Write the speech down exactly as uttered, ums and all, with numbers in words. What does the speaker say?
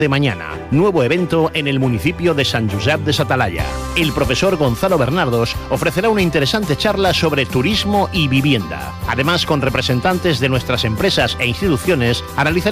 de mañana, nuevo evento en el municipio de Sant Josep de sa Talaia. El profesor Gonzalo Bernardos ofrecerá una interesante charla sobre turismo y vivienda. Además, con representantes de nuestras empresas e instituciones, analizaremos